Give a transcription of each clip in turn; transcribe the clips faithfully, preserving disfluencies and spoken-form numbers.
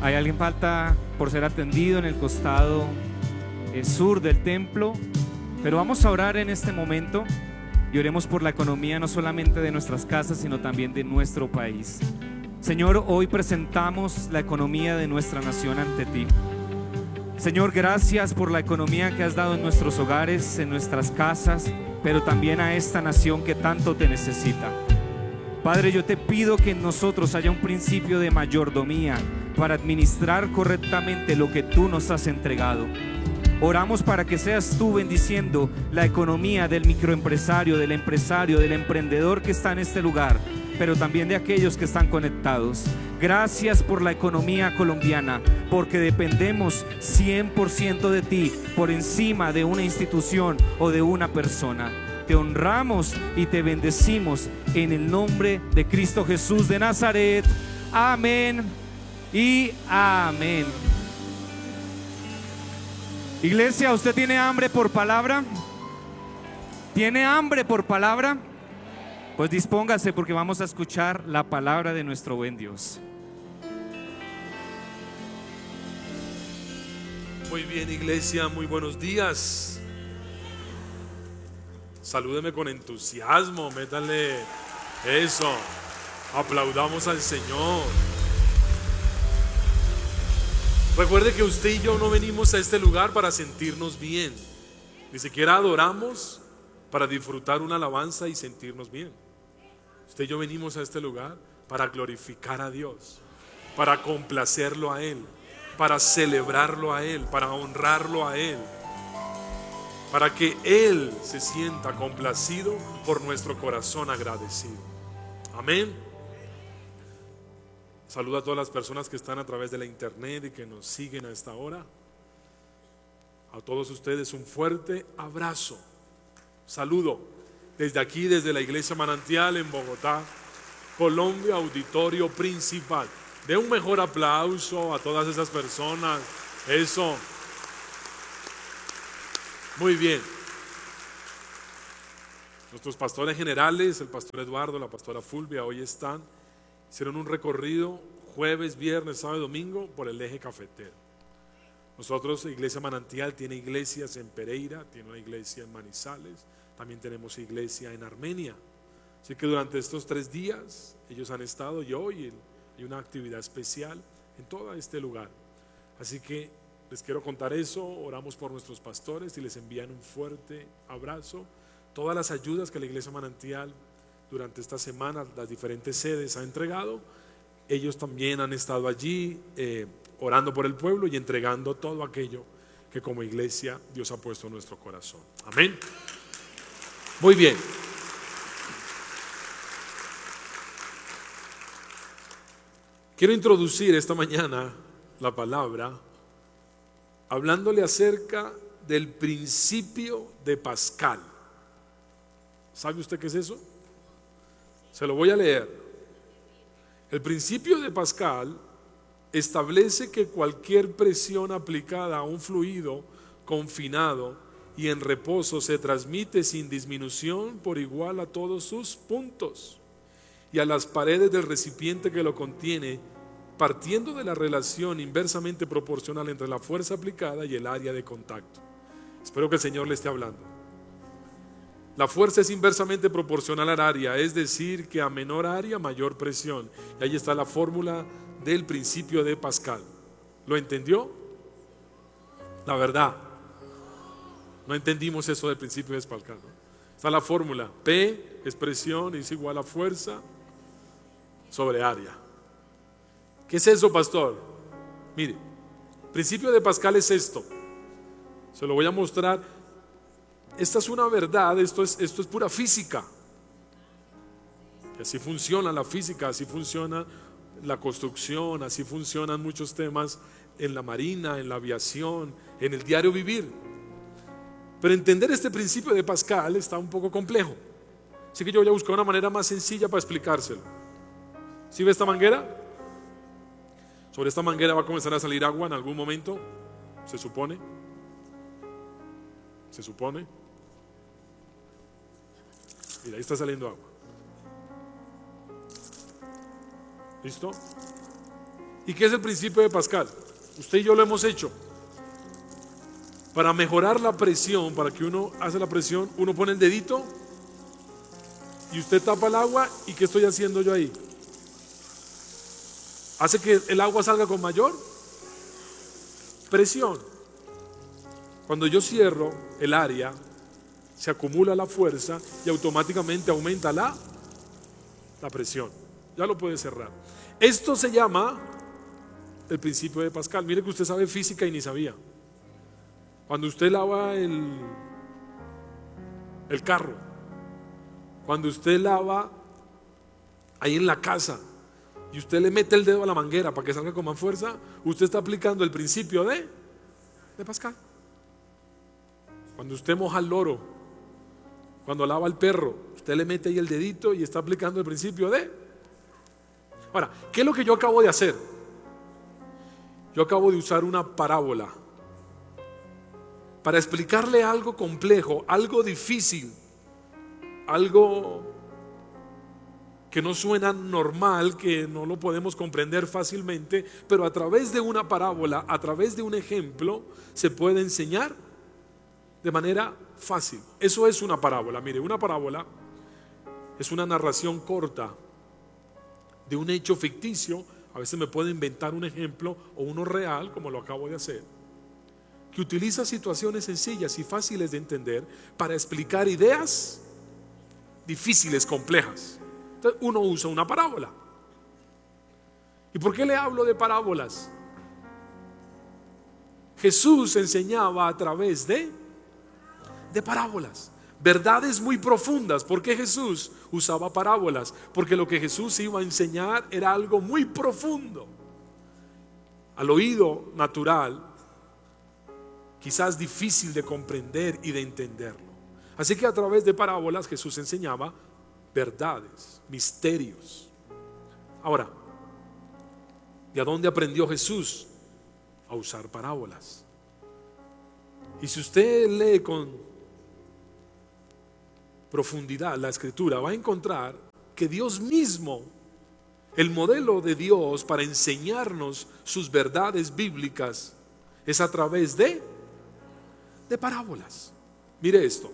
Hay alguien falta por ser atendido en el costado eh, sur del templo, pero vamos a orar en este momento y oremos por la economía no solamente de nuestras casas, sino también de nuestro país. Señor, hoy presentamos la economía de nuestra nación ante ti. Señor, gracias por la economía que has dado en nuestros hogares, en nuestras casas, pero también a esta nación que tanto te necesita. Padre, yo te pido que en nosotros haya un principio de mayordomía para administrar correctamente lo que tú nos has entregado. Oramos para que seas tú bendiciendo la economía del microempresario, del empresario, del emprendedor que está en este lugar, pero también de aquellos que están conectados. Gracias por la economía colombiana, porque dependemos cien por ciento de ti, por encima de una institución o de una persona. Te honramos y te bendecimos en el nombre de Cristo Jesús de Nazaret. Amén y amén. Iglesia, ¿usted tiene hambre por palabra? ¿Tiene hambre por palabra? Pues dispóngase, porque vamos a escuchar la palabra de nuestro buen Dios. Muy bien, iglesia, muy buenos días. Salúdeme con entusiasmo, métanle eso. Aplaudamos al Señor. Recuerde que usted y yo no venimos a este lugar para sentirnos bien. Ni siquiera adoramos para disfrutar una alabanza y sentirnos bien. Usted y yo venimos a este lugar para glorificar a Dios, para complacerlo a Él, para celebrarlo a Él, para honrarlo a Él, para que Él se sienta complacido por nuestro corazón agradecido. Amén. Saludo a todas las personas que están a través de la internet y que nos siguen a esta hora. A todos ustedes un fuerte abrazo. Saludo desde aquí, desde la Iglesia Manantial en Bogotá, Colombia, auditorio principal. De un mejor aplauso a todas esas personas. Eso. Muy bien. Nuestros pastores generales, el pastor Eduardo, la pastora Fulvia, hoy están. Hicieron un recorrido jueves, viernes, sábado y domingo por el eje cafetero. Nosotros, Iglesia Manantial, tiene iglesias en Pereira, tiene una iglesia en Manizales, también tenemos iglesia en Armenia. Así que durante estos tres días ellos han estado y hoy hay una actividad especial en todo este lugar. Así que les quiero contar eso. Oramos por nuestros pastores y les envían un fuerte abrazo. Todas las ayudas que la Iglesia Manantial durante esta semana, las diferentes sedes ha entregado, ellos también han estado allí eh, orando por el pueblo y entregando todo aquello que como iglesia Dios ha puesto en nuestro corazón. Amén. Muy bien. Quiero introducir esta mañana la palabra hablándole acerca del principio de Pascal. ¿Sabe usted qué es eso? Se lo voy a leer. El principio de Pascal establece que cualquier presión aplicada a un fluido confinado y en reposo se transmite sin disminución por igual a todos sus puntos y a las paredes del recipiente que lo contiene, partiendo de la relación inversamente proporcional entre la fuerza aplicada y el área de contacto. Espero que el Señor le esté hablando. La fuerza es inversamente proporcional al área, es decir, que a menor área, mayor presión. Y ahí está la fórmula del principio de Pascal. ¿Lo entendió? La verdad, no entendimos eso del principio de Pascal, ¿no? Está la fórmula, P es presión, es igual a fuerza sobre área. ¿Qué es eso, pastor? Mire, el principio de Pascal es esto. Se lo voy a mostrar. Esta es una verdad, esto es, esto es pura física. Y así funciona la física, así funciona la construcción, así funcionan muchos temas en la marina, en la aviación, en el diario vivir. Pero entender este principio de Pascal está un poco complejo. Así que yo voy a buscar una manera más sencilla para explicárselo. ¿Sí ve esta manguera? Sobre esta manguera va a comenzar a salir agua en algún momento, se supone. Se supone. Mira, ahí está saliendo agua. ¿Listo? ¿Y qué es el principio de Pascal? Usted y yo lo hemos hecho. Para mejorar la presión, para que uno hace la presión, uno pone el dedito y usted tapa el agua. ¿Y qué estoy haciendo yo ahí? Hace que el agua salga con mayor presión. Cuando yo cierro el área, se acumula la fuerza y automáticamente aumenta la, la presión. Ya lo puede cerrar. Esto se llama el principio de Pascal. Mire que usted sabe física y ni sabía. Cuando usted lava el, el carro, cuando usted lava ahí en la casa y usted le mete el dedo a la manguera para que salga con más fuerza, usted está aplicando el principio de, de Pascal. Cuando usted moja el loro, cuando lava el perro, usted le mete ahí el dedito y está aplicando el principio de. Ahora, ¿qué es lo que yo acabo de hacer? Yo acabo de usar una parábola para explicarle algo complejo, algo difícil, algo que no suena normal, que no lo podemos comprender fácilmente, pero a través de una parábola, a través de un ejemplo, se puede enseñar de manera fácil. Eso es una parábola. Mire, una parábola es una narración corta de un hecho ficticio. A veces me puedo inventar un ejemplo o uno real, como lo acabo de hacer, que utiliza situaciones sencillas y fáciles de entender para explicar ideas difíciles, complejas. Entonces uno usa una parábola. ¿Y por qué le hablo de parábolas? Jesús enseñaba a través de, de parábolas, verdades muy profundas. ¿Por qué Jesús usaba parábolas? Porque lo que Jesús iba a enseñar era algo muy profundo. Al oído natural, quizás difícil de comprender y de entenderlo. Así que a través de parábolas Jesús enseñaba verdades, misterios. Ahora, ¿de dónde aprendió Jesús a usar parábolas? Y si usted lee con profundidad la escritura, va a encontrar que Dios mismo, el modelo de Dios para enseñarnos sus verdades bíblicas, es a través de de parábolas. Mire esto.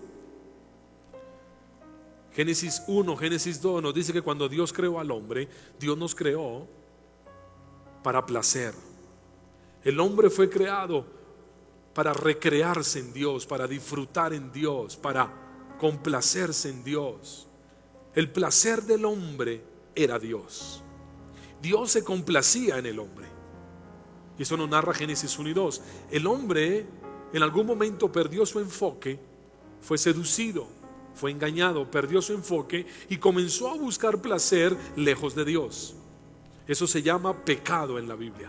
Génesis uno, Génesis dos nos dice que cuando Dios creó al hombre, Dios nos creó para placer. El hombre fue creado para recrearse en Dios, para disfrutar en Dios, para complacerse en Dios. El placer del hombre era Dios. Dios se complacía en el hombre. Y eso nos narra Génesis uno y dos. El hombre en algún momento perdió su enfoque, fue seducido, fue engañado, perdió su enfoque y comenzó a buscar placer lejos de Dios. Eso se llama pecado en la Biblia.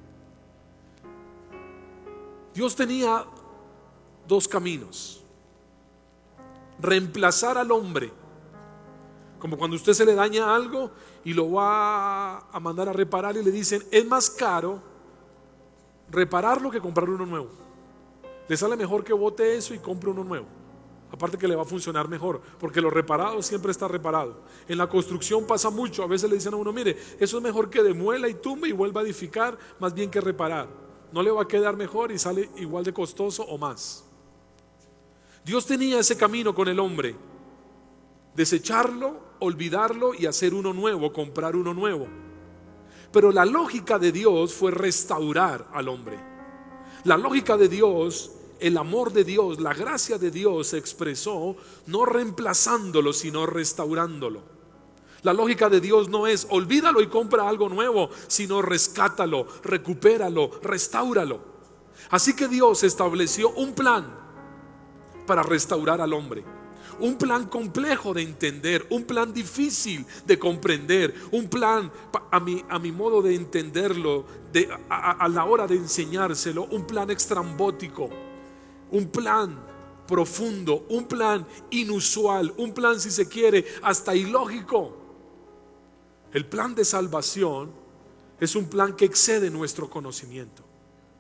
Dios tenía dos caminos: reemplazar al hombre, como cuando a usted se le daña algo y lo va a mandar a reparar y le dicen es más caro repararlo que comprar uno nuevo. Le sale mejor que bote eso y compre uno nuevo. Aparte que le va a funcionar mejor, porque lo reparado siempre está reparado. En la construcción pasa mucho. A veces le dicen a uno, mire, eso es mejor que demuela y tumbe y vuelva a edificar, más bien que reparar. No le va a quedar mejor y sale igual de costoso o más. Dios tenía ese camino con el hombre: desecharlo, olvidarlo y hacer uno nuevo, comprar uno nuevo. Pero la lógica de Dios fue restaurar al hombre. La lógica de Dios, el amor de Dios, la gracia de Dios se expresó no reemplazándolo, sino restaurándolo. La lógica de Dios no es olvídalo y compra algo nuevo, sino rescátalo, recupéralo, restáuralo. Así que Dios estableció un plan para restaurar al hombre. Un plan complejo de entender, un plan difícil de comprender, un plan a mi, a mi modo de entenderlo, de, a, a la hora de enseñárselo, un plan extrambótico, un plan profundo, un plan inusual, un plan, si se quiere, hasta ilógico. El plan de salvación es un plan que excede nuestro conocimiento.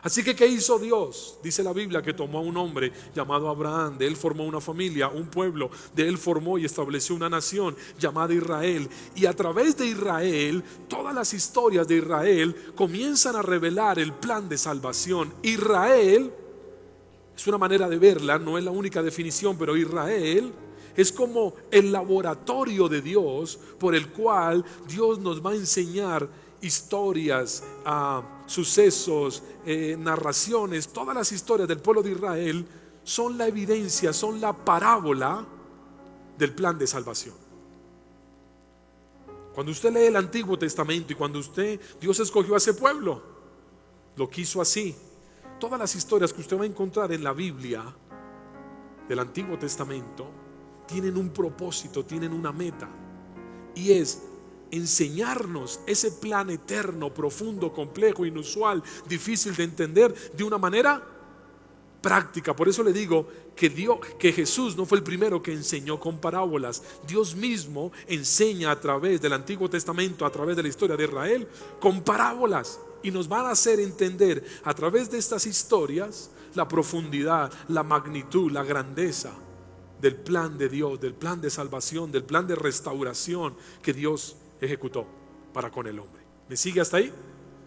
Así que, ¿qué hizo Dios? Dice la Biblia que tomó a un hombre llamado Abraham, de él formó una familia, un pueblo, de él formó y estableció una nación llamada Israel. Y a través de Israel, todas las historias de Israel comienzan a revelar el plan de salvación. Israel es una manera de verla, no es la única definición, pero Israel es como el laboratorio de Dios por el cual Dios nos va a enseñar historias, uh, sucesos, eh, narraciones. Todas las historias del pueblo de Israel son la evidencia, son la parábola del plan de salvación. Cuando usted lee el Antiguo Testamento y cuando usted, Dios escogió a ese pueblo, lo quiso así. Todas las historias que usted va a encontrar en la Biblia del Antiguo Testamento tienen un propósito, tienen una meta, y es enseñarnos ese plan eterno, profundo, complejo, inusual, difícil de entender de una manera práctica. Por eso le digo que Dios, que Jesús no fue el primero que enseñó con parábolas. Dios mismo enseña a través del Antiguo Testamento, a través de la historia de Israel, con parábolas, y nos van a hacer entender a través de estas historias la profundidad, la magnitud, la grandeza del plan de Dios, del plan de salvación, del plan de restauración que Dios ejecutó para con el hombre. ¿Me sigue hasta ahí?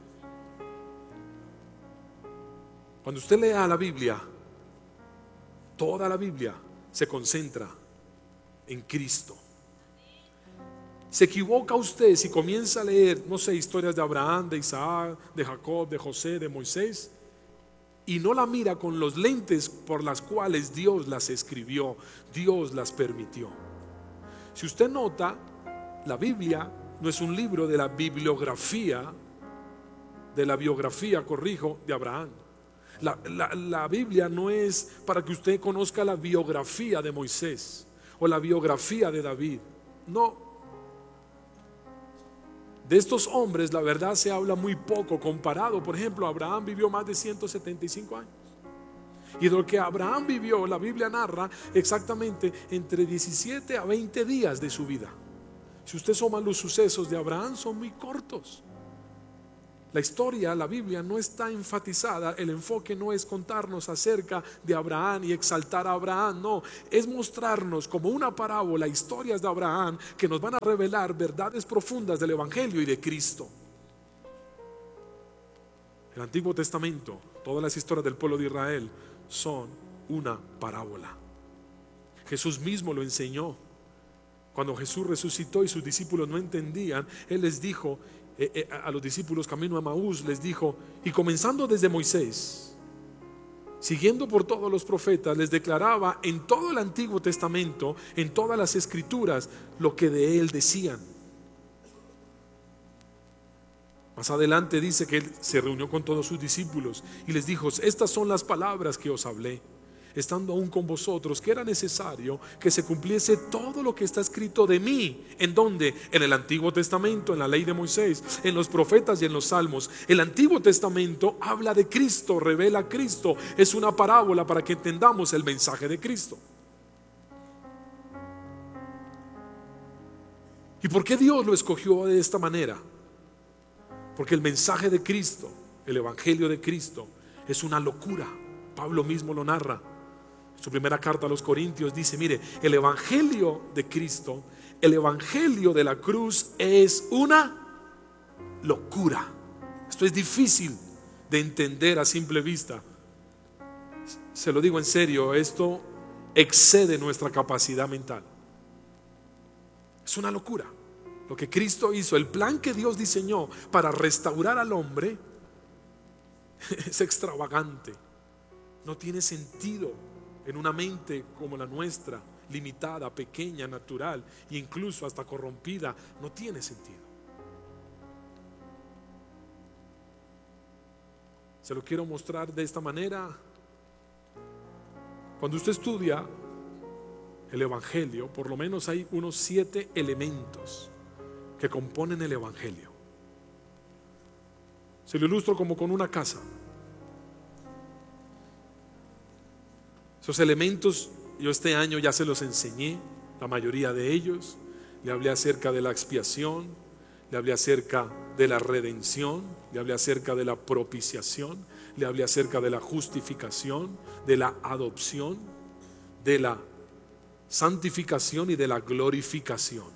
Cuando usted lea la Biblia, toda la Biblia se concentra en Cristo. Se equivoca usted si comienza a leer, no sé, historias de Abraham, de Isaac, de Jacob, de José, de Moisés, y no la mira con los lentes por las cuales Dios las escribió, Dios las permitió. Si usted nota, la Biblia no es un libro de la bibliografía, de la biografía, corrijo, de Abraham. La, la, la Biblia no es para que usted conozca la biografía de Moisés o la biografía de David. No. De estos hombres la verdad se habla muy poco comparado. Por ejemplo, Abraham vivió más de ciento setenta y cinco años. Y de lo que Abraham vivió, la Biblia narra exactamente entre diecisiete a veinte días de su vida. Si usted suma los sucesos de Abraham, son muy cortos. La historia, la Biblia no está enfatizada, el enfoque no es contarnos acerca de Abraham y exaltar a Abraham, no, es mostrarnos como una parábola historias de Abraham que nos van a revelar verdades profundas del Evangelio y de Cristo. El Antiguo Testamento, todas las historias del pueblo de Israel son una parábola. Jesús mismo lo enseñó. Cuando Jesús resucitó y sus discípulos no entendían, Él les dijo eh, eh, a los discípulos camino a Emaús, les dijo, y comenzando desde Moisés, siguiendo por todos los profetas, les declaraba en todo el Antiguo Testamento, en todas las Escrituras, lo que de Él decían. Más adelante dice que Él se reunió con todos sus discípulos y les dijo, estas son las palabras que os hablé, estando aún con vosotros, que era necesario que se cumpliese todo lo que está escrito de mí. ¿En dónde? En el Antiguo Testamento, en la ley de Moisés, en los profetas y en los salmos. El Antiguo Testamento habla de Cristo, revela a Cristo, es una parábola para que entendamos el mensaje de Cristo. ¿Y por qué Dios lo escogió de esta manera? Porque el mensaje de Cristo, el Evangelio de Cristo, es una locura. Pablo mismo lo narra. Su primera carta a los Corintios dice, mire, el Evangelio de Cristo, el Evangelio de la cruz es una locura. Esto es difícil de entender a simple vista. Se lo digo en serio, esto excede nuestra capacidad mental. Es una locura. Lo que Cristo hizo, el plan que Dios diseñó para restaurar al hombre, es extravagante. No tiene sentido en una mente como la nuestra, limitada, pequeña, natural e incluso hasta corrompida. No tiene sentido. Se lo quiero mostrar de esta manera. Cuando usted estudia el Evangelio, por lo menos hay unos siete elementos que componen el Evangelio. Se lo ilustro como con una casa. Esos elementos yo este año ya se los enseñé, la mayoría de ellos. Le hablé acerca de la expiación, le hablé acerca de la redención, le hablé acerca de la propiciación, le hablé acerca de la justificación, de la adopción, de la santificación y de la glorificación.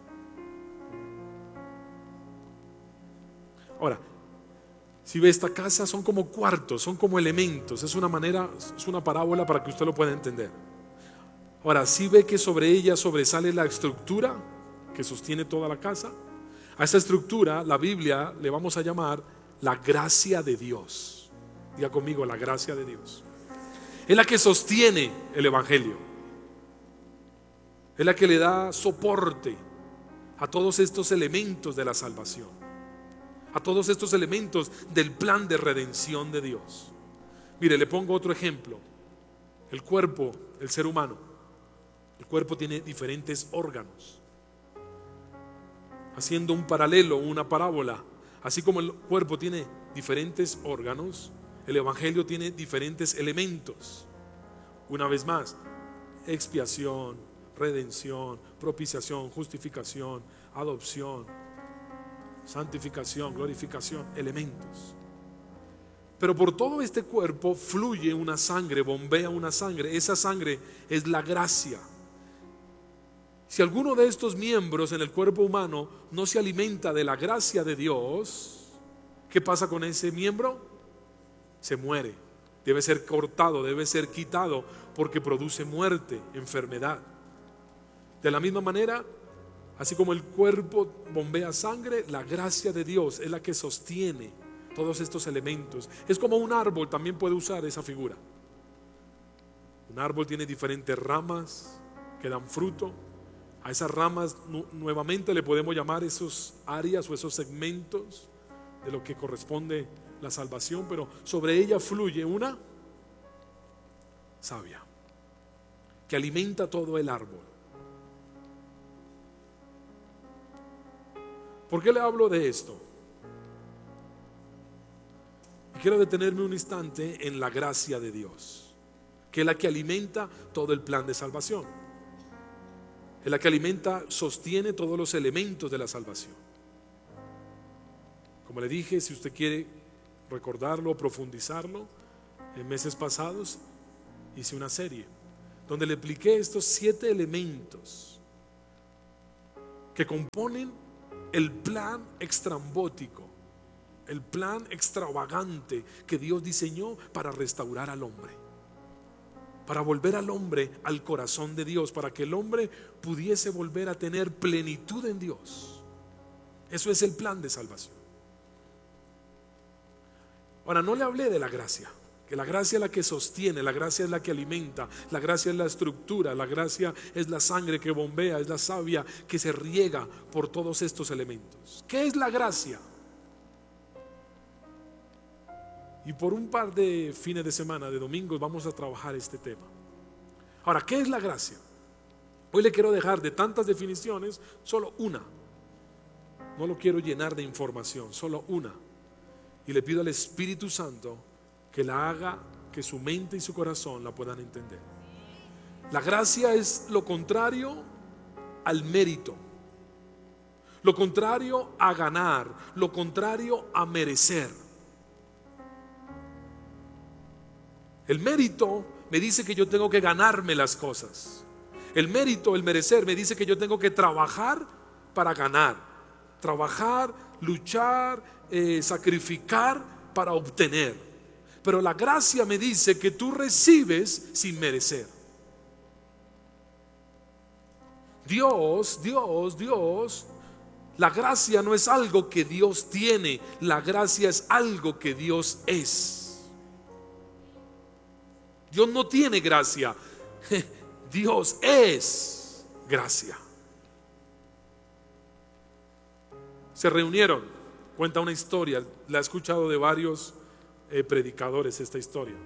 Ahora, si ve esta casa, son como cuartos, son como elementos. Es una manera, es una parábola para que usted lo pueda entender. Ahora, si ve que sobre ella sobresale la estructura que sostiene toda la casa. A esa estructura la Biblia le vamos a llamar la gracia de Dios. Diga conmigo, la gracia de Dios. Es la que sostiene el Evangelio. Es la que le da soporte a todos estos elementos de la salvación, a todos estos elementos del plan de redención de Dios. Mire, le pongo otro ejemplo. El cuerpo, el ser humano. El cuerpo tiene diferentes órganos. Haciendo un paralelo, una parábola, así como el cuerpo tiene diferentes órganos, el Evangelio tiene diferentes elementos. Una vez más, expiación, redención, propiciación, justificación, adopción, santificación, glorificación, elementos. Pero por todo este cuerpo fluye una sangre, bombea una sangre. Esa sangre es la gracia. Si alguno de estos miembros en el cuerpo humano no se alimenta de la gracia de Dios, ¿qué pasa con ese miembro? Se muere. Debe ser cortado, debe ser quitado, porque produce muerte, enfermedad. De la misma manera, así como el cuerpo bombea sangre, la gracia de Dios es la que sostiene todos estos elementos. Es como un árbol, también puede usar esa figura. Un árbol tiene diferentes ramas que dan fruto. A esas ramas nu- nuevamente le podemos llamar esos áreas o esos segmentos de lo que corresponde la salvación, pero sobre ella fluye una savia que alimenta todo el árbol. ¿Por qué le hablo de esto? Quiero detenerme un instante en la gracia de Dios, que es la que alimenta todo el plan de salvación. Es la que alimenta, sostiene todos los elementos de la salvación. Como le dije, si usted quiere recordarlo o profundizarlo, en meses pasados hice una serie donde le expliqué estos siete elementos que componen el plan extrambótico, el plan extravagante que Dios diseñó para restaurar al hombre, para volver al hombre al corazón de Dios, para que el hombre pudiese volver a tener plenitud en Dios. Eso es el plan de salvación. Ahora, no le hablé de la gracia, que la gracia es la que sostiene, la gracia es la que alimenta, la gracia es la estructura, la gracia es la sangre que bombea, es la savia que se riega por todos estos elementos. ¿Qué es la gracia? Y por un par de fines de semana, de domingos, vamos a trabajar este tema. Ahora, ¿qué es la gracia? Hoy le quiero dejar de tantas definiciones, solo una. No lo quiero llenar de información, solo una. Y le pido al Espíritu Santo que la haga, que su mente y su corazón la puedan entender. La gracia es lo contrario al mérito, lo contrario a ganar, lo contrario a merecer. El mérito me dice que yo tengo que ganarme las cosas. El mérito, el merecer, me dice que yo tengo que trabajar para ganar. Trabajar, luchar, eh, sacrificar para obtener. Pero la gracia me dice que tú recibes sin merecer. Dios, Dios, Dios, la gracia no es algo que Dios tiene, la gracia es algo que Dios es. Dios no tiene gracia, Dios es gracia. Se reunieron, cuenta una historia, la he escuchado de varios eh, predicadores esta historia.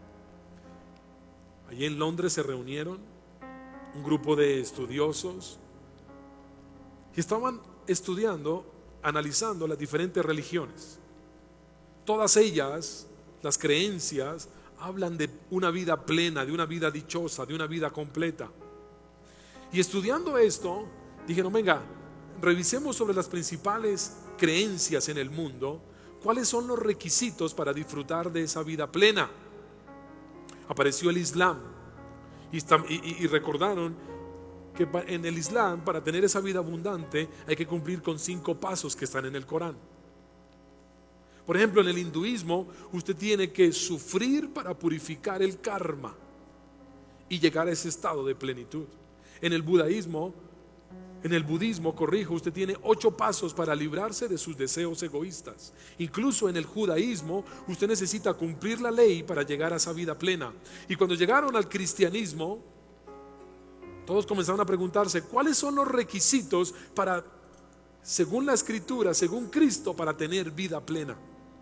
Allí en Londres se reunieron un grupo de estudiosos que estaban estudiando, analizando las diferentes religiones. Todas ellas, las creencias, hablan de una vida plena, de una vida dichosa, de una vida completa. Y estudiando esto, dijeron, venga, revisemos sobre las principales creencias en el mundo, cuáles son los requisitos para disfrutar de esa vida plena. Apareció el Islam y, y, y recordaron que en el Islam, para tener esa vida abundante, hay que cumplir con cinco pasos que están en el Corán. Por ejemplo, en el hinduismo, usted tiene que sufrir para purificar el karma y llegar a ese estado de plenitud. En el budaísmo, en el budismo, corrijo, usted tiene ocho pasos para librarse de sus deseos egoístas. Incluso en el judaísmo, usted necesita cumplir la ley para llegar a esa vida plena. Y cuando llegaron al cristianismo, todos comenzaron a preguntarse, ¿cuáles son los requisitos para, según la Escritura, según Cristo, para tener vida plena?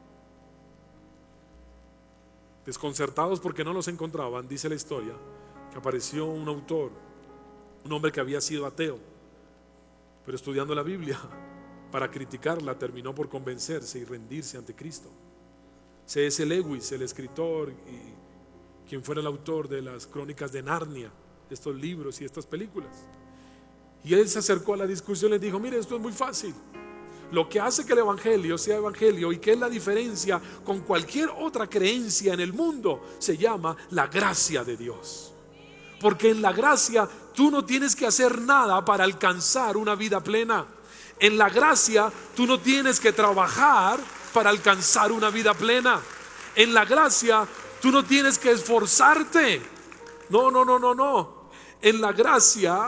Desconcertados porque no los encontraban, dice la historia, que apareció un autor, un hombre que había sido ateo, pero estudiando la Biblia para criticarla terminó por convencerse y rendirse ante Cristo. C S Lewis, el escritor y quien fuera el autor de las Crónicas de Narnia, estos libros y estas películas, y él se acercó a la discusión y le dijo, mire, esto es muy fácil. Lo que hace que el evangelio sea evangelio y que es la diferencia con cualquier otra creencia en el mundo se llama la gracia de Dios. Porque en la gracia tú no tienes que hacer nada para alcanzar una vida plena. En la gracia tú no tienes que trabajar para alcanzar una vida plena. En la gracia tú no tienes que esforzarte. No, no, no, no, no. En la gracia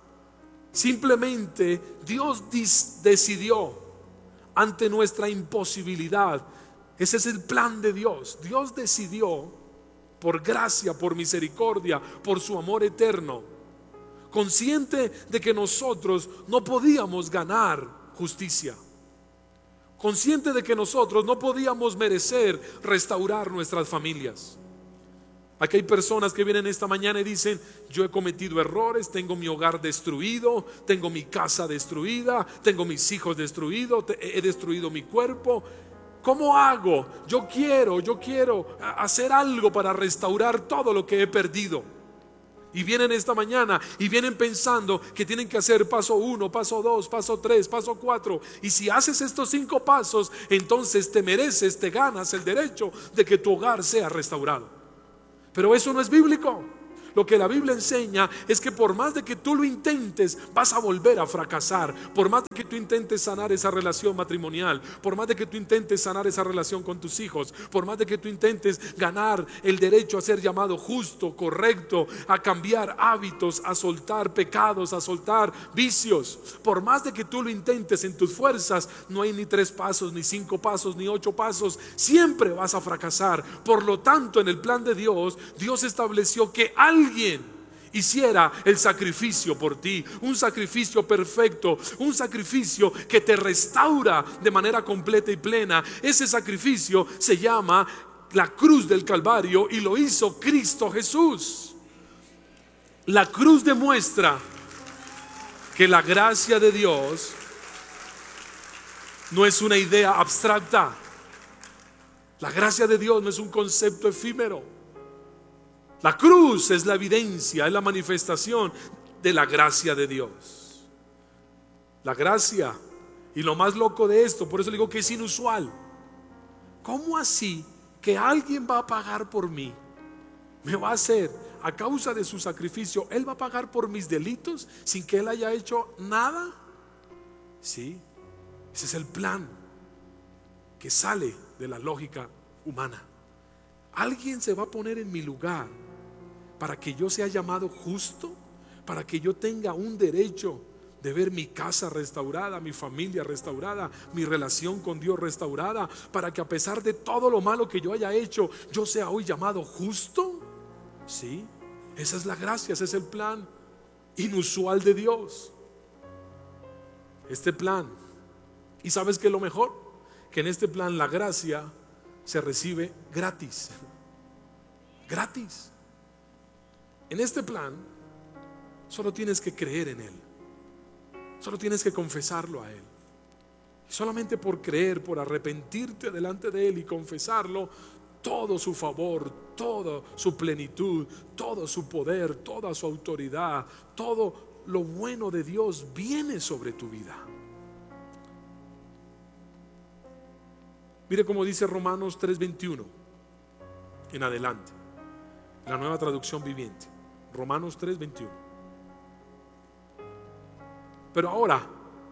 simplemente Dios decidió ante nuestra imposibilidad. Ese es el plan de Dios. Dios decidió, por gracia, por misericordia, por su amor eterno, consciente de que nosotros no podíamos ganar justicia, consciente de que nosotros no podíamos merecer restaurar nuestras familias. Aquí hay personas que vienen esta mañana y dicen, yo he cometido errores, tengo mi hogar destruido, tengo mi casa destruida, tengo mis hijos destruidos, he destruido mi cuerpo. ¿Cómo hago? Yo quiero, yo quiero hacer algo para restaurar todo lo que he perdido. Y vienen esta mañana y vienen pensando que tienen que hacer paso uno, paso dos, paso tres, paso cuatro. Y si haces estos cinco pasos, entonces te mereces, te ganas el derecho de que tu hogar sea restaurado. Pero eso no es bíblico. Lo que la Biblia enseña es que por más de que tú lo intentes, vas a volver a fracasar. Por más de que tú intentes sanar esa relación matrimonial, por más de que tú intentes sanar esa relación con tus hijos, por más de que tú intentes ganar el derecho a ser llamado justo, correcto, a cambiar hábitos, a soltar pecados, a soltar vicios, por más de que tú lo intentes en tus fuerzas, no hay ni tres pasos, ni cinco pasos, ni ocho pasos. Siempre vas a fracasar. Por lo tanto, en el plan de Dios, Dios estableció que alguien Alguien hiciera el sacrificio por ti, un sacrificio perfecto, un sacrificio que te restaura de manera completa y plena. Ese sacrificio se llama la cruz del Calvario y lo hizo Cristo Jesús. La cruz demuestra que la gracia de Dios no es una idea abstracta. La gracia de Dios no es un concepto efímero. La cruz es la evidencia, es la manifestación de la gracia de Dios. La gracia, y lo más loco de esto, por eso le digo que es inusual. ¿Cómo así que alguien va a pagar por mí? Me va a hacer, a causa de su sacrificio, Él va a pagar por mis delitos sin que Él haya hecho nada. Sí, ese es el plan que sale de la lógica humana. Alguien se va a poner en mi lugar para que yo sea llamado justo, para que yo tenga un derecho de ver mi casa restaurada, mi familia restaurada, mi relación con Dios restaurada, para que a pesar de todo lo malo que yo haya hecho, yo sea hoy llamado justo. Sí, esa es la gracia, ese es el plan inusual de Dios. Este plan, y ¿sabes qué es lo mejor? Que en este plan la gracia se recibe gratis. Gratis. En este plan solo tienes que creer en Él. Solo tienes que confesarlo a Él. Solamente por creer, por arrepentirte delante de Él y confesarlo, todo su favor, toda su plenitud, todo su poder, toda su autoridad, todo lo bueno de Dios viene sobre tu vida. Mire cómo dice Romanos tres veintiuno en adelante, la Nueva Traducción Viviente. Romanos tres veintiuno. Pero ahora,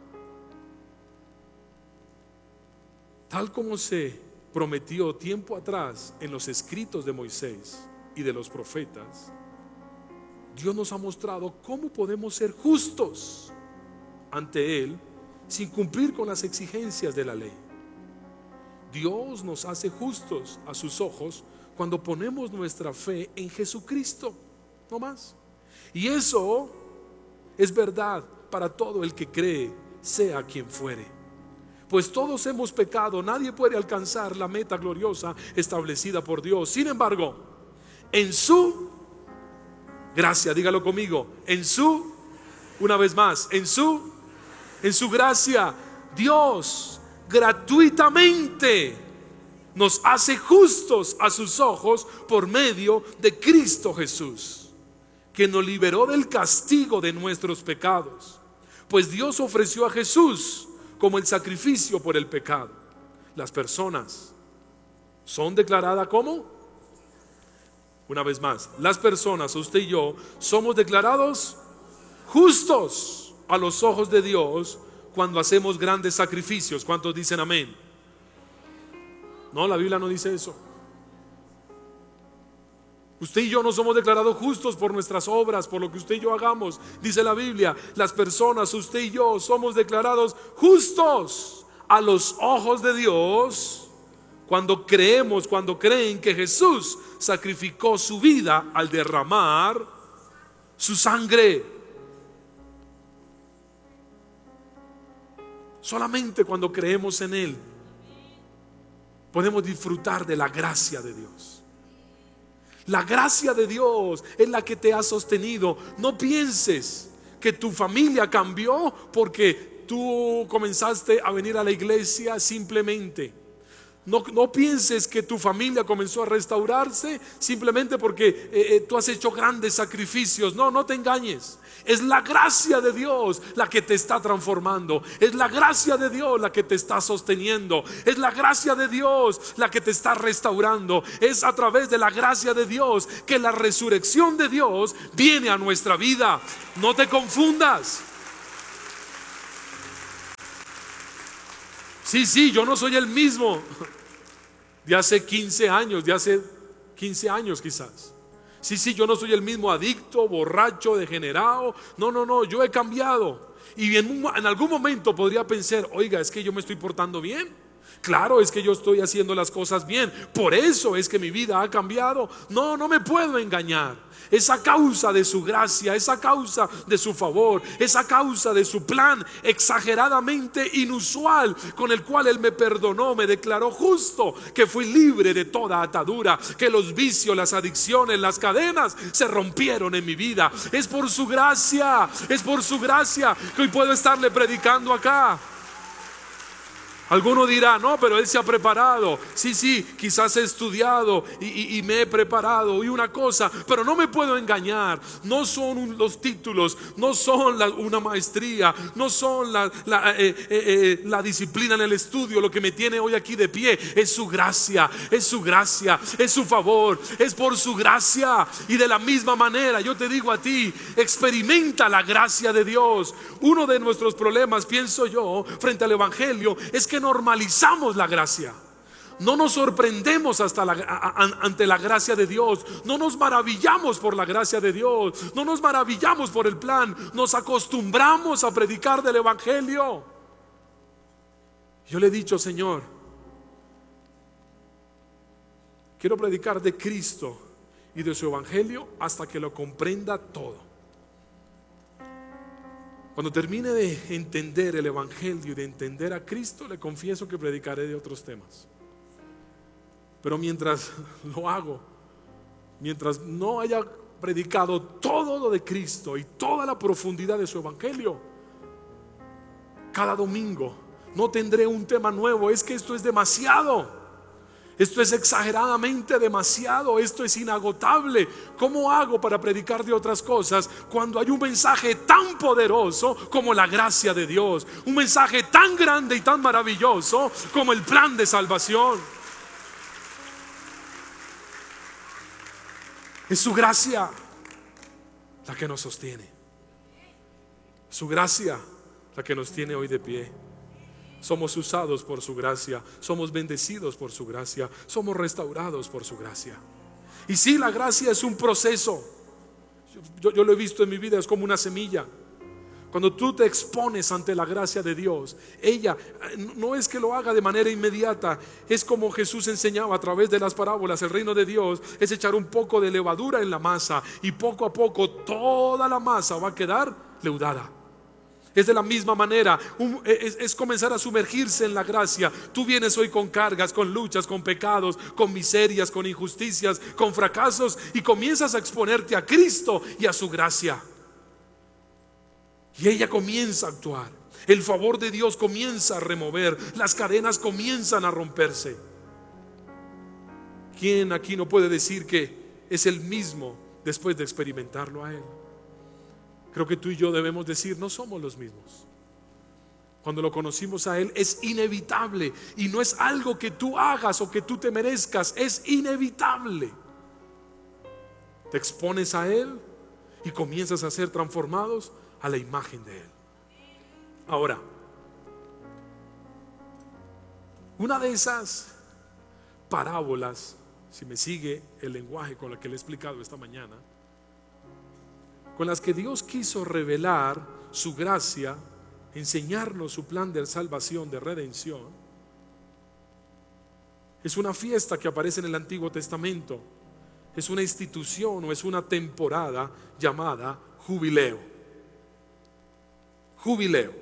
tal como se prometió tiempo atrás en los escritos de Moisés y de los profetas, Dios nos ha mostrado cómo podemos ser justos ante Él sin cumplir con las exigencias de la ley. Dios nos hace justos a sus ojos cuando ponemos nuestra fe en Jesucristo, no más. Y eso es verdad para todo el que cree, sea quien fuere. Pues todos hemos pecado, nadie puede alcanzar la meta gloriosa establecida por Dios. Sin embargo, en su gracia, dígalo conmigo, en su, una vez más, en su, en su gracia, Dios gratuitamente nos hace justos a sus ojos por medio de Cristo Jesús, que nos liberó del castigo de nuestros pecados. Pues Dios ofreció a Jesús como el sacrificio por el pecado. Las personas son declaradas como, una vez más, las personas, usted y yo, somos declarados justos a los ojos de Dios cuando hacemos grandes sacrificios. ¿Cuántos dicen amén? No, la Biblia no dice eso. Usted y yo no somos declarados justos por nuestras obras, por lo que usted y yo hagamos. Dice la Biblia, las personas, usted y yo, somos declarados justos a los ojos de Dios cuando creemos, cuando creen que Jesús sacrificó su vida al derramar su sangre. Solamente cuando creemos en Él podemos disfrutar de la gracia de Dios. La gracia de Dios es la que te ha sostenido. No pienses que tu familia cambió porque tú comenzaste a venir a la iglesia simplemente. No, no pienses que tu familia comenzó a restaurarse simplemente porque eh, eh, tú has hecho grandes sacrificios. No, no te engañes. Es la gracia de Dios la que te está transformando. Es la gracia de Dios la que te está sosteniendo. Es la gracia de Dios la que te está restaurando. Es a través de la gracia de Dios que la resurrección de Dios viene a nuestra vida. No te confundas. Sí, sí, yo no soy el mismo de hace quince años, de hace quince años quizás. Sí, sí, yo no soy el mismo adicto, borracho, degenerado. No, no, no, yo he cambiado. Y en, en algún momento podría pensar, oiga, es que yo me estoy portando bien. Claro, es que yo estoy haciendo las cosas bien. Por eso es que mi vida ha cambiado. No, no me puedo engañar. Es a causa de su gracia, es a causa de su favor, es a causa de su plan exageradamente inusual con el cual Él me perdonó, me declaró justo, que fui libre de toda atadura, que los vicios, las adicciones, las cadenas se rompieron en mi vida. Es por su gracia, es por su gracia que hoy puedo estarle predicando acá. Alguno dirá, no, pero él se ha preparado. Sí, sí, quizás he estudiado y, y, y me he preparado y una cosa, pero no me puedo engañar. No son un, los títulos, no son la, una maestría, no son la, la, eh, eh, eh, la disciplina en el estudio lo que me tiene hoy aquí de pie. Es su gracia, es su gracia, es su favor, es por su gracia. Y de la misma manera yo te digo a ti, experimenta la gracia de Dios. Uno de nuestros problemas, pienso yo, frente al evangelio, es que normalizamos la gracia. No nos sorprendemos hasta la, a, a, ante la gracia de Dios. No nos maravillamos por la gracia de Dios. No nos maravillamos por el plan. Nos acostumbramos a predicar del evangelio. Yo le he dicho, Señor, quiero predicar de Cristo y de su evangelio hasta que lo comprenda todo. Cuando termine de entender el evangelio y de entender a Cristo, le confieso que predicaré de otros temas. Pero mientras lo hago, mientras no haya predicado todo lo de Cristo y toda la profundidad de su evangelio, cada domingo no tendré un tema nuevo. Es que esto es demasiado. Esto es exageradamente demasiado, esto es inagotable. ¿Cómo hago para predicar de otras cosas cuando hay un mensaje tan poderoso como la gracia de Dios? Un mensaje tan grande y tan maravilloso como el plan de salvación. Es su gracia la que nos sostiene. Su gracia la que nos tiene hoy de pie. Somos usados por su gracia, somos bendecidos por su gracia, somos restaurados por su gracia. Y sí, la gracia es un proceso. Yo, yo, yo lo he visto en mi vida, es como una semilla. Cuando tú te expones ante la gracia de Dios, ella no es que lo haga de manera inmediata. Es como Jesús enseñaba a través de las parábolas. El reino de Dios es echar un poco de levadura en la masa, y poco a poco toda la masa va a quedar leudada. Es de la misma manera, un, es, es comenzar a sumergirse en la gracia. Tú vienes hoy con cargas, con luchas, con pecados, con miserias, con injusticias, con fracasos, y comienzas a exponerte a Cristo y a su gracia. Y ella comienza a actuar. El favor de Dios comienza a remover. Las cadenas comienzan a romperse. ¿Quién aquí no puede decir que es el mismo después de experimentarlo a Él? Creo que tú y yo debemos decir, no somos los mismos. Cuando lo conocimos a Él, es inevitable. Y no es algo que tú hagas o que tú te merezcas. Es inevitable. Te expones a Él y comienzas a ser transformados a la imagen de Él. Ahora, una de esas parábolas, si me sigue el lenguaje con el que le he explicado esta mañana, con las que Dios quiso revelar su gracia, enseñarnos su plan de salvación, de redención, es una fiesta que aparece en el Antiguo Testamento. Es una institución o es una temporada llamada jubileo. Jubileo.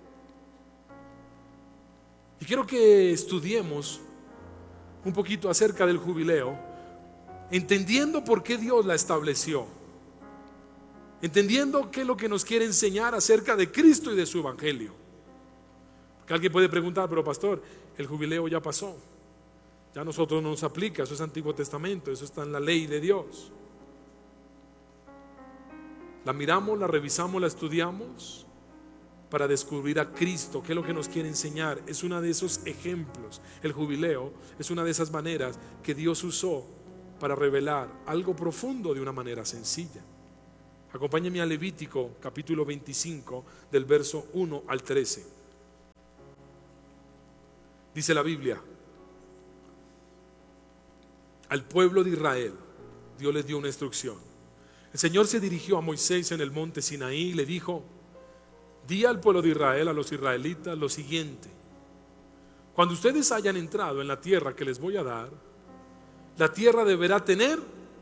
Y quiero que estudiemos un poquito acerca del jubileo, entendiendo por qué Dios la estableció, entendiendo qué es lo que nos quiere enseñar acerca de Cristo y de su evangelio. Porque alguien puede preguntar, pero pastor, el jubileo ya pasó, ya a nosotros no nos aplica, eso es Antiguo Testamento, eso está en la ley de Dios. La miramos, la revisamos, la estudiamos para descubrir a Cristo, qué es lo que nos quiere enseñar. Es uno de esos ejemplos. El jubileo es una de esas maneras que Dios usó para revelar algo profundo de una manera sencilla. Acompáñenme a Levítico capítulo veinticinco, del verso uno al trece. Dice la Biblia: al pueblo de Israel Dios les dio una instrucción. El Señor se dirigió a Moisés en el monte Sinaí y le dijo: di al pueblo de Israel, a los israelitas, lo siguiente: cuando ustedes hayan entrado en la tierra que les voy a dar, la tierra deberá tener,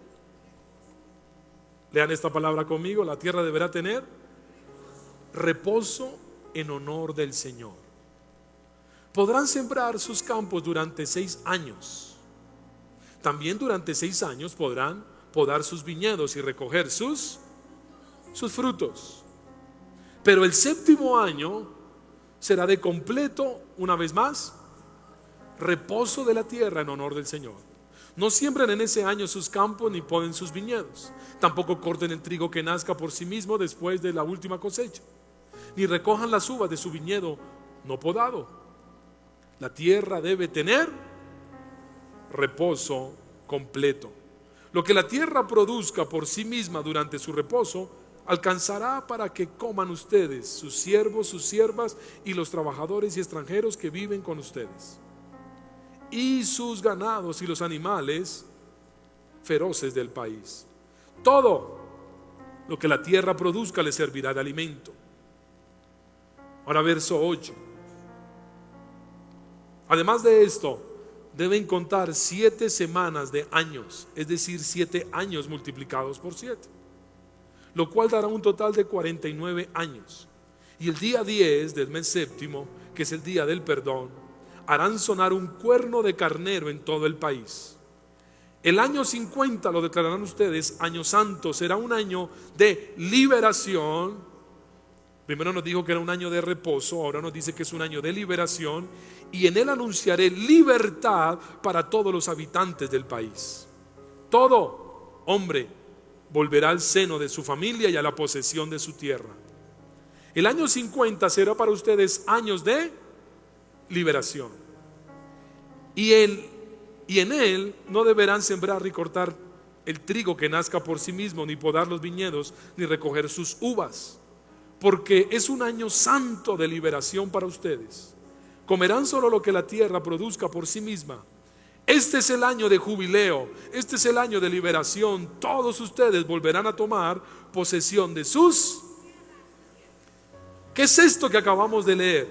lean esta palabra conmigo, la tierra deberá tener reposo en honor del Señor. Podrán sembrar sus campos durante seis años. También durante seis años podrán podar sus viñedos y recoger sus, sus frutos. Pero el séptimo año será de completo, una vez más, reposo de la tierra en honor del Señor. No siembren en ese año sus campos ni poden sus viñedos. Tampoco corten el trigo que nazca por sí mismo después de la última cosecha, ni recojan las uvas de su viñedo no podado. La tierra debe tener reposo completo. Lo que la tierra produzca por sí misma durante su reposo alcanzará para que coman ustedes, sus siervos, sus siervas y los trabajadores y extranjeros que viven con ustedes, y sus ganados y los animales feroces del país. Todo lo que la tierra produzca les servirá de alimento. Ahora verso ocho. Además de esto, deben contar siete semanas de años, es decir, siete años multiplicados por siete, lo cual dará un total de cuarenta y nueve años. Y el día diez del mes séptimo, que es el día del perdón, harán sonar un cuerno de carnero en todo el país. El año cincuenta lo declararán ustedes año santo, será un año de liberación Primero nos dijo que era un año de reposo, ahora nos dice que es un año de liberación, y en él anunciaré libertad para todos los habitantes del país. Todo hombre volverá al seno de su familia y a la posesión de su tierra. El año cincuenta será para ustedes años de liberación. Y, él, y en él no deberán sembrar y cortar el trigo que nazca por sí mismo, ni podar los viñedos, ni recoger sus uvas, porque es un año santo de liberación para ustedes. Comerán solo lo que la tierra produzca por sí misma. Este es el año de jubileo, este es el año de liberación. Todos ustedes volverán a tomar posesión de sus... ¿Qué es esto que acabamos de leer?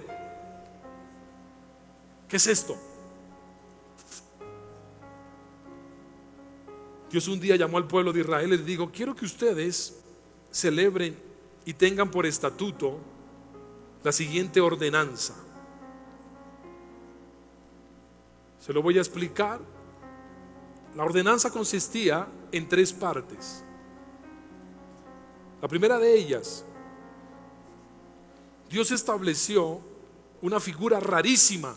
¿Qué es esto? Dios un día llamó al pueblo de Israel y les dijo: quiero que ustedes celebren y tengan por estatuto la siguiente ordenanza. Se lo voy a explicar. La ordenanza consistía en tres partes. La primera de ellas, Dios estableció una figura rarísima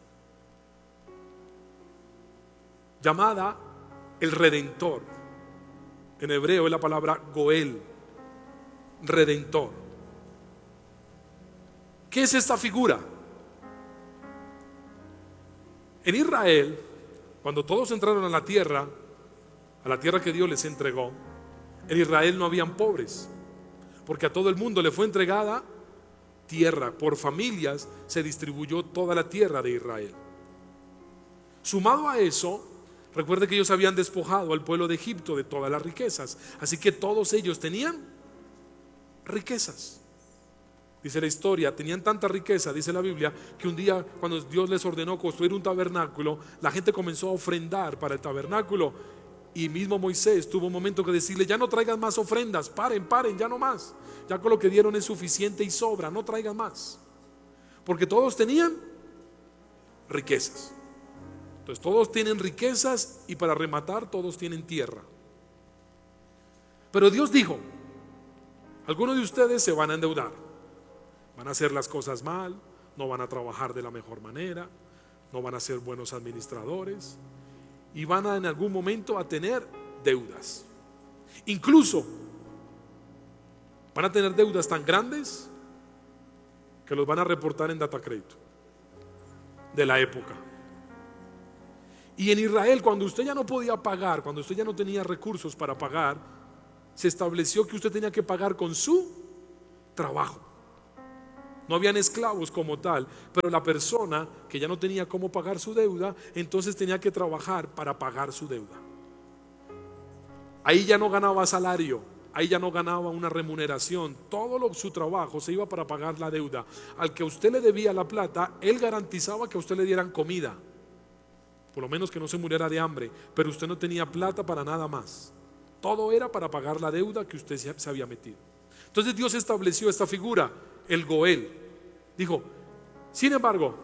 llamada el Redentor. En hebreo es la palabra Goel, Redentor. ¿Qué es esta figura? En Israel, cuando todos entraron a la tierra, a la tierra que Dios les entregó, en Israel no habían pobres, porque a todo el mundo le fue entregada tierra. Por familias se distribuyó toda la tierra de Israel. Sumado a eso, recuerde que ellos habían despojado al pueblo de Egipto de todas las riquezas, así que todos ellos tenían riquezas. Dice la historia, tenían tanta riqueza, dice la Biblia, que un día cuando Dios les ordenó construir un tabernáculo, la gente comenzó a ofrendar para el tabernáculo, y mismo Moisés tuvo un momento que decirle: ya no traigan más ofrendas, paren, paren, ya no más, ya con lo que dieron es suficiente y sobra, no traigan más, porque todos tenían riquezas. Entonces todos tienen riquezas, y para rematar todos tienen tierra. Pero Dios dijo: algunos de ustedes se van a endeudar, van a hacer las cosas mal, no van a trabajar de la mejor manera, no van a ser buenos administradores, y van a en algún momento a tener deudas. Incluso van a tener deudas tan grandes que los van a reportar en data crédito de la época. Y en Israel, cuando usted ya no podía pagar, cuando usted ya no tenía recursos para pagar, se estableció que usted tenía que pagar con su trabajo. No habían esclavos como tal, pero la persona que ya no tenía cómo pagar su deuda, entonces tenía que trabajar para pagar su deuda. Ahí ya no ganaba salario, ahí ya no ganaba una remuneración. Todo lo, su trabajo se iba para pagar la deuda. Al que a usted le debía la plata, él garantizaba que a usted le dieran comida, por lo menos que no se muriera de hambre, pero usted no tenía plata para nada más. Todo era para pagar la deuda que usted se había metido. Entonces Dios estableció esta figura, el Goel. Dijo: sin embargo,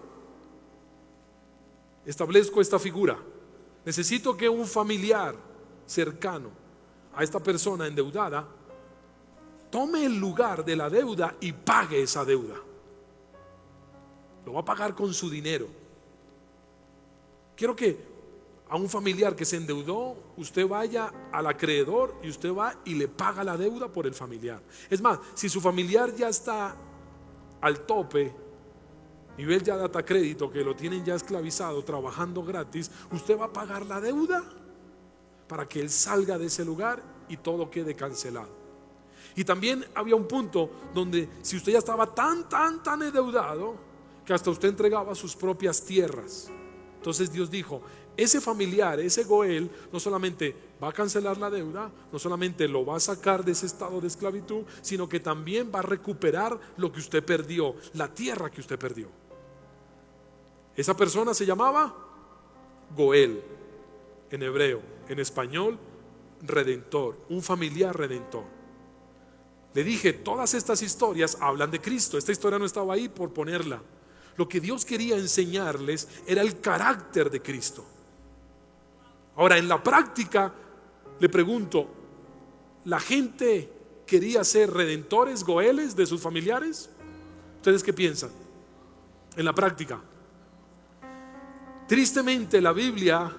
establezco esta figura. Necesito que un familiar cercano a esta persona endeudada tome el lugar de la deuda y pague esa deuda. Lo va a pagar con su dinero. Quiero que a un familiar que se endeudó, usted vaya al acreedor y usted va y le paga la deuda por el familiar. Es más, si su familiar ya está al tope, nivel ya data crédito, que lo tienen ya esclavizado, trabajando gratis, usted va a pagar la deuda para que él salga de ese lugar y todo quede cancelado. Y también había un punto donde si usted ya estaba tan, tan, tan endeudado que hasta usted entregaba sus propias tierras, entonces Dios dijo: ese familiar, ese Goel, no solamente va a cancelar la deuda, no solamente lo va a sacar de ese estado de esclavitud, sino que también va a recuperar lo que usted perdió, la tierra que usted perdió. Esa persona se llamaba Goel en hebreo, en español Redentor, un familiar redentor. Le dije, todas estas historias hablan de Cristo. Esta historia no estaba ahí por ponerla. Lo que Dios quería enseñarles era el carácter de Cristo. Ahora, en la práctica, le pregunto, la gente quería ser redentores, goeles de sus familiares? ¿Ustedes qué piensan? En la práctica, tristemente la Biblia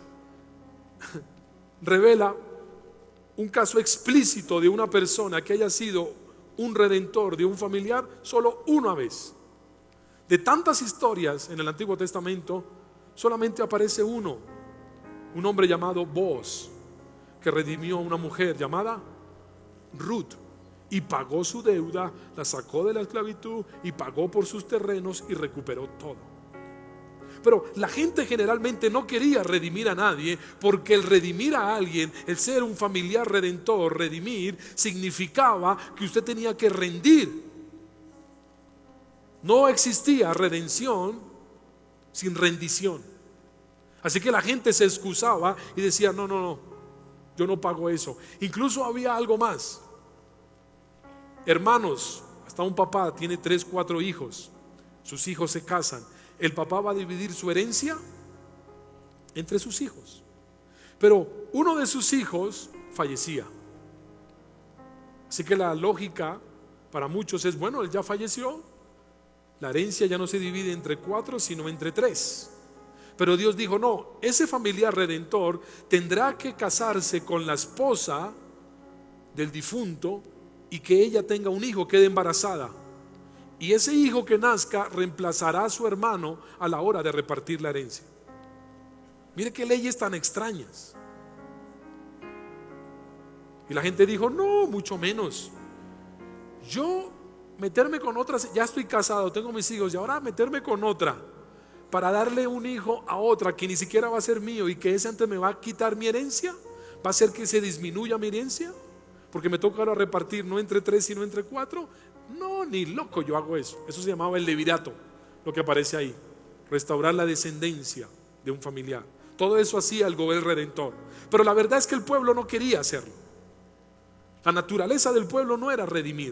revela un caso explícito de una persona que haya sido un redentor de un familiar solo una vez. De tantas historias en el Antiguo Testamento, solamente aparece uno, un hombre llamado Booz, que redimió a una mujer llamada Ruth y pagó su deuda, la sacó de la esclavitud y pagó por sus terrenos y recuperó todo. Pero la gente generalmente no quería redimir a nadie, porque el redimir a alguien, el ser un familiar redentor, redimir, significaba que usted tenía que rendir. No existía redención sin rendición. Así que la gente se excusaba y decía: no, no, no, yo no pago eso. Incluso había algo más. Hermanos, hasta un papá tiene tres, cuatro hijos, sus hijos se casan. El papá va a dividir su herencia entre sus hijos, pero uno de sus hijos fallecía. Así que la lógica para muchos es: bueno, él ya falleció, la herencia ya no se divide entre cuatro sino entre tres. Pero Dios dijo: no, ese familiar redentor tendrá que casarse con la esposa del difunto y que ella tenga un hijo, quede embarazada. Y ese hijo que nazca reemplazará a su hermano a la hora de repartir la herencia. Mire qué leyes tan extrañas. Y la gente dijo: no, mucho menos. Yo meterme con otras, ya estoy casado, tengo mis hijos, y ahora meterme con otra para darle un hijo a otra que ni siquiera va a ser mío y que ese antes me va a quitar mi herencia, va a hacer que se disminuya mi herencia, porque me toca ahora repartir no entre tres sino entre cuatro. No, ni loco yo hago eso. Eso se llamaba el levirato, lo que aparece ahí, restaurar la descendencia de un familiar. Todo eso hacía el Goel redentor. Pero la verdad es que el pueblo no quería hacerlo. La naturaleza del pueblo no era redimir.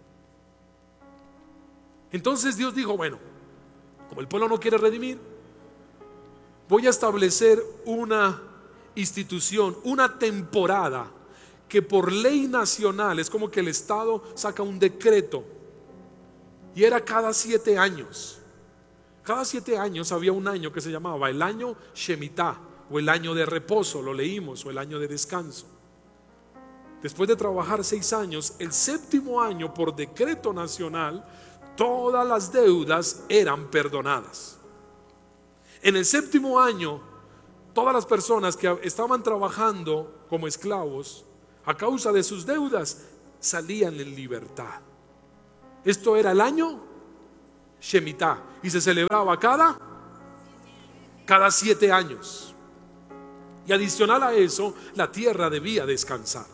Entonces Dios dijo: bueno, como el pueblo no quiere redimir, voy a establecer una institución, una temporada que por ley nacional, es como que el Estado saca un decreto, y era cada siete años. Cada siete años había un año que se llamaba el año Shemitah, o el año de reposo, lo leímos, o el año de descanso. Después de trabajar seis años, el séptimo año, por decreto nacional, todas las deudas eran perdonadas. En el séptimo año, todas las personas que estaban trabajando como esclavos a causa de sus deudas salían en libertad. Esto era el año Shemitah y se celebraba cada cada siete años. Y adicional a eso, la tierra debía descansar.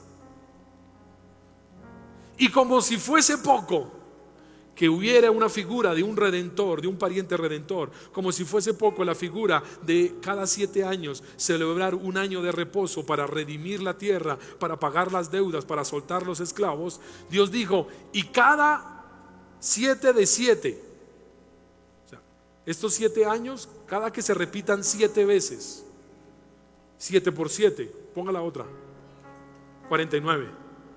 Y como si fuese poco que hubiera una figura de un redentor, de un pariente redentor, como si fuese poco la figura de cada siete años celebrar un año de reposo para redimir la tierra, para pagar las deudas, para soltar los esclavos, Dios dijo: y cada siete de siete, o sea, estos siete años, cada que se repitan siete veces, siete por siete, ponga la otra, cuarenta y nueve,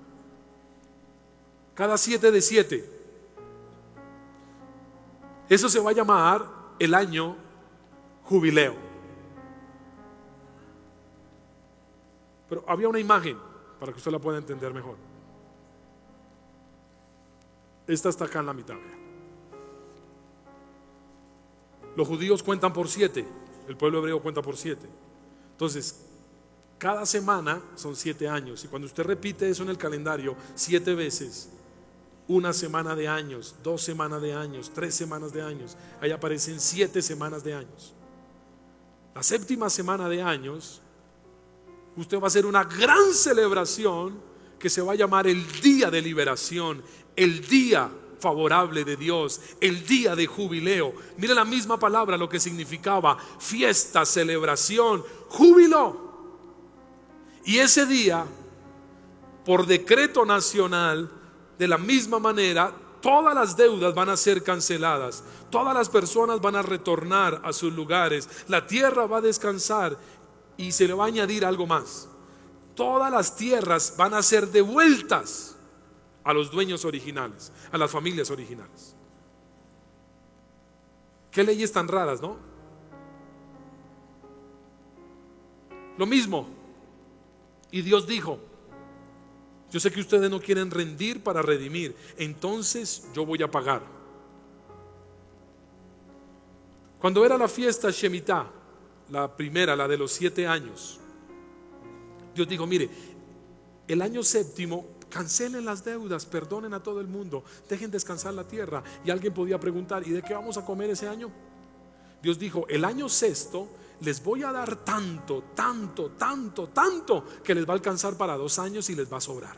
cada siete de siete, eso se va a llamar el año jubileo. Pero había una imagen para que usted la pueda entender mejor. Esta está acá en la mitad. Los judíos cuentan por siete, el pueblo hebreo cuenta por siete. Entonces, cada semana son siete años. Y cuando usted repite eso en el calendario siete veces, una semana de años, dos semanas de años, tres semanas de años, ahí aparecen siete semanas de años. La séptima semana de años, usted va a hacer una gran celebración que se va a llamar el día de liberación, el día favorable de Dios, el día de jubileo. Mire la misma palabra lo que significaba: fiesta, celebración, júbilo. Y ese día, por decreto nacional, de la misma manera, todas las deudas van a ser canceladas, todas las personas van a retornar a sus lugares, la tierra va a descansar, y se le va a añadir algo más: todas las tierras van a ser devueltas a los dueños originales, a las familias originales. Qué leyes tan raras, ¿no? Lo mismo. Y Dios dijo: yo sé que ustedes no quieren rendir para redimir, entonces yo voy a pagar. Cuando era la fiesta Shemitah, la primera, la de los siete años, Dios dijo: mire, el año séptimo cancelen las deudas, perdonen a todo el mundo, dejen descansar la tierra. Y alguien podía preguntar: ¿y de qué vamos a comer ese año? Dios dijo: el año sexto les voy a dar tanto, tanto, tanto, tanto, que les va a alcanzar para dos años y les va a sobrar.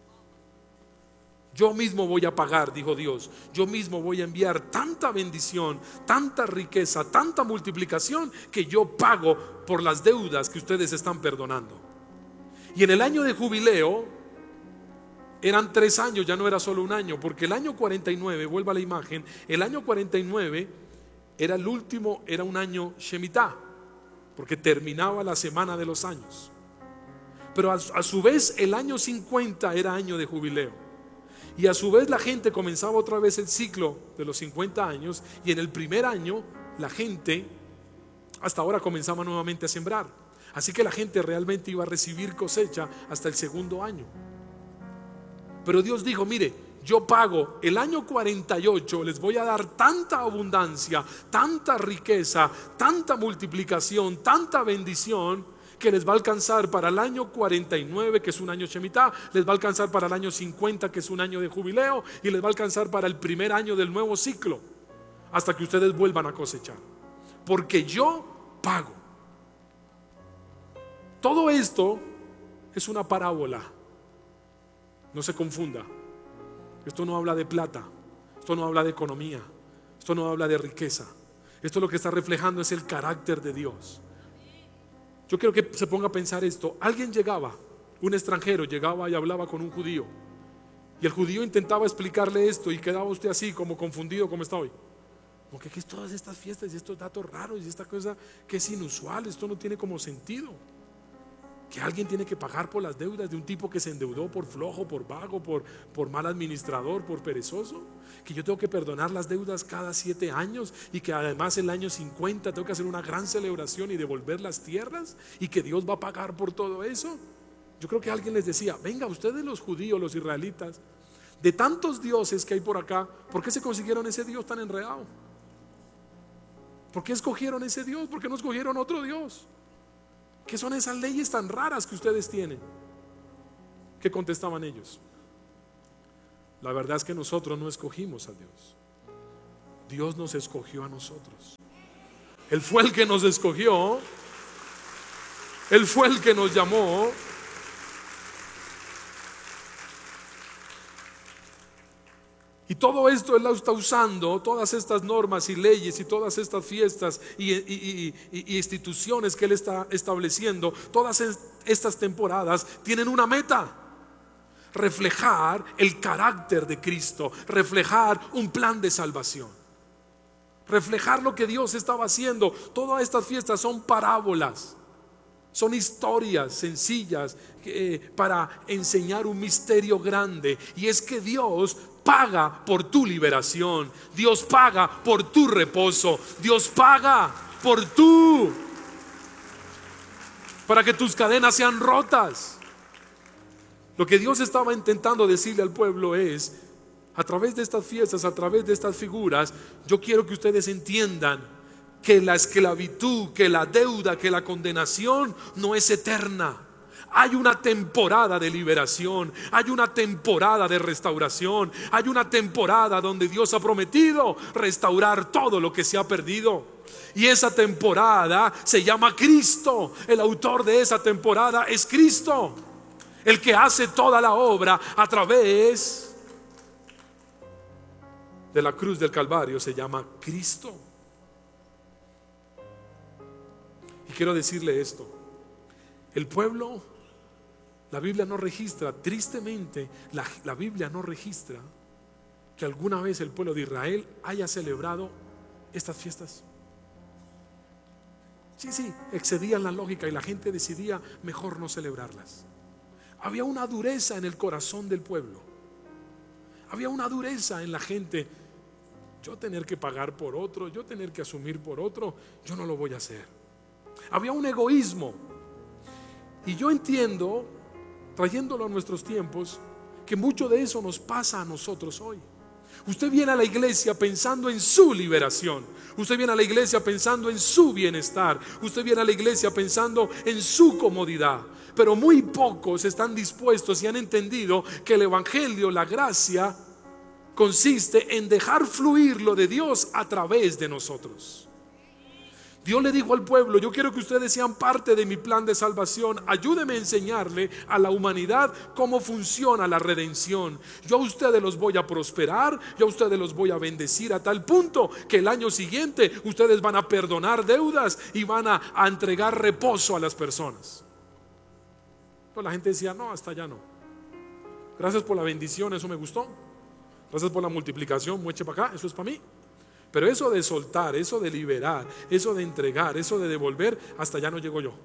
Yo mismo voy a pagar, dijo Dios. Yo mismo voy a enviar tanta bendición, tanta riqueza, tanta multiplicación, que yo pago por las deudas que ustedes están perdonando. Y en el año de jubileo eran tres años, ya no era solo un año, porque el año cuarenta y nueve, vuelva a la imagen, el año cuarenta y nueve era el último, era un año Shemitah, porque terminaba la semana de los años. Pero a, a su vez el año cincuenta era año de jubileo. Y a su vez la gente comenzaba otra vez el ciclo de los cincuenta años. Y en el primer año la gente hasta ahora comenzaba nuevamente a sembrar. Así que la gente realmente iba a recibir cosecha hasta el segundo año. Pero Dios dijo: mire, yo pago el año cuarenta y ocho, les voy a dar tanta abundancia, tanta riqueza, tanta multiplicación, tanta bendición, que les va a alcanzar para el año cuarenta y nueve, que es un año Shemitah, les va a alcanzar para el año cincuenta, que es un año de jubileo, y les va a alcanzar para el primer año del nuevo ciclo, hasta que ustedes vuelvan a cosechar, porque yo pago. Todo esto es una parábola, no se confunda. Esto no habla de plata, esto no habla de economía, esto no habla de riqueza. Esto lo que está reflejando es el carácter de Dios. Yo quiero que se ponga a pensar esto. Alguien llegaba, un extranjero llegaba y hablaba con un judío, y el judío intentaba explicarle esto, y quedaba usted así como confundido como está hoy. Porque ¿qué es todas estas fiestas y estos datos raros y esta cosa que es inusual? Esto no tiene como sentido. Que alguien tiene que pagar por las deudas de un tipo que se endeudó por flojo, por vago, por, por mal administrador, por perezoso. Que yo tengo que perdonar las deudas cada siete años, y que además el año cincuenta tengo que hacer una gran celebración y devolver las tierras, y que Dios va a pagar por todo eso. Yo creo que alguien les decía: venga, ustedes los judíos, los israelitas, de tantos dioses que hay por acá, ¿por qué se consiguieron ese Dios tan enredado? ¿Por qué escogieron ese Dios? ¿Por qué no escogieron otro Dios? ¿Qué son esas leyes tan raras que ustedes tienen? ¿Qué contestaban ellos? La verdad es que nosotros no escogimos a Dios. Dios nos escogió a nosotros. Él fue el que nos escogió. Él fue el que nos llamó. Y todo esto Él lo está usando, todas estas normas y leyes y todas estas fiestas y, y, y, y instituciones que Él está estableciendo, todas estas temporadas tienen una meta: reflejar el carácter de Cristo, reflejar un plan de salvación, reflejar lo que Dios estaba haciendo. Todas estas fiestas son parábolas, son historias sencillas eh, para enseñar un misterio grande, y es que Dios paga por tu liberación, Dios paga por tu reposo, Dios paga por tu, para que tus cadenas sean rotas. Lo que Dios estaba intentando decirle al pueblo es: a través de estas fiestas, a través de estas figuras, yo quiero que ustedes entiendan que la esclavitud, que la deuda, que la condenación no es eterna. Hay una temporada de liberación, hay una temporada de restauración, hay una temporada donde Dios ha prometido restaurar todo lo que se ha perdido. Y esa temporada se llama Cristo. El autor de esa temporada es Cristo, el que hace toda la obra a través de la cruz del Calvario. Se llama Cristo. Y quiero decirle esto: el pueblo, la Biblia no registra, tristemente la, la Biblia no registra que alguna vez el pueblo de Israel haya celebrado estas fiestas. Sí, sí, excedían la lógica y la gente decidía mejor no celebrarlas. Había una dureza en el corazón del pueblo. Había una dureza en la gente. Yo tener que pagar por otro, yo tener que asumir por otro, yo no lo voy a hacer. Había un egoísmo. Y yo entiendo, trayéndolo a nuestros tiempos, que mucho de eso nos pasa a nosotros hoy. Usted viene a la iglesia pensando en su liberación. Usted viene a la iglesia pensando en su bienestar. Usted viene a la iglesia pensando en su comodidad. Pero muy pocos están dispuestos y han entendido que el evangelio, la gracia, consiste en dejar fluir lo de Dios a través de nosotros. Dios le dijo al pueblo: yo quiero que ustedes sean parte de mi plan de salvación. Ayúdenme a enseñarle a la humanidad cómo funciona la redención. Yo a ustedes los voy a prosperar, yo a ustedes los voy a bendecir a tal punto que el año siguiente ustedes van a perdonar deudas y van a, a entregar reposo a las personas. Pero la gente decía: no, hasta allá no. Gracias por la bendición, eso me gustó. Gracias por la multiplicación, mueche para acá, eso es para mí. Pero eso de soltar, eso de liberar, eso de entregar, eso de devolver, hasta allá no llego yo.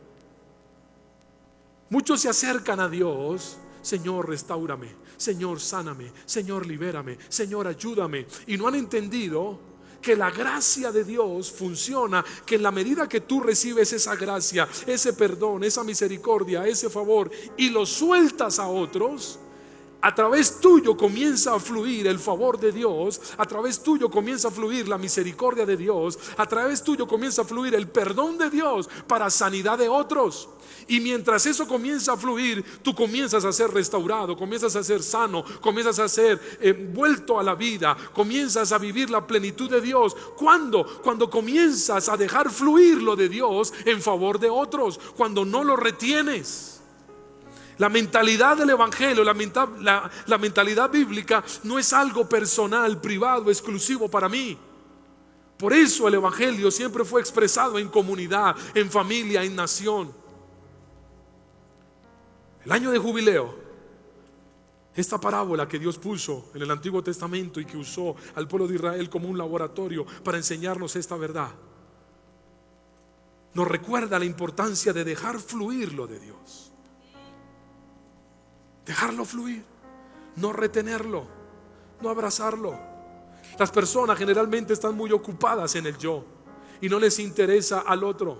Muchos se acercan a Dios: Señor, restáurame, Señor, sáname, Señor, libérame, Señor, ayúdame. Y no han entendido que la gracia de Dios funciona, que en la medida que tú recibes esa gracia, ese perdón, esa misericordia, ese favor, y lo sueltas a otros, a través tuyo comienza a fluir el favor de Dios, a través tuyo comienza a fluir la misericordia de Dios, a través tuyo comienza a fluir el perdón de Dios para sanidad de otros. Y mientras eso comienza a fluir, tú comienzas a ser restaurado, comienzas a ser sano, comienzas a ser eh, vuelto a la vida, comienzas a vivir la plenitud de Dios. ¿Cuándo? Cuando comienzas a dejar fluir lo de Dios en favor de otros, cuando no lo retienes. La mentalidad del evangelio, la, mental, la, la mentalidad bíblica no es algo personal, privado, exclusivo para mí. Por eso el evangelio siempre fue expresado en comunidad, en familia, en nación. El año de jubileo, esta parábola que Dios puso en el Antiguo Testamento y que usó al pueblo de Israel como un laboratorio para enseñarnos esta verdad, nos recuerda la importancia de dejar fluir lo de Dios. Dejarlo fluir, no retenerlo, no abrazarlo. Las personas generalmente están muy ocupadas en el yo y no les interesa al otro.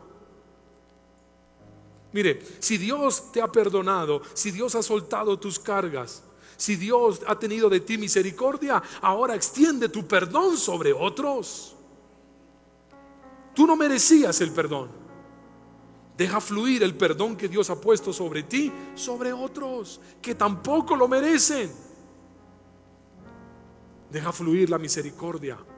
Mire, si Dios te ha perdonado, si Dios ha soltado tus cargas, si Dios ha tenido de ti misericordia, ahora extiende tu perdón sobre otros. Tú no merecías el perdón. Deja fluir el perdón que Dios ha puesto sobre ti, sobre otros que tampoco lo merecen. Deja fluir la misericordia.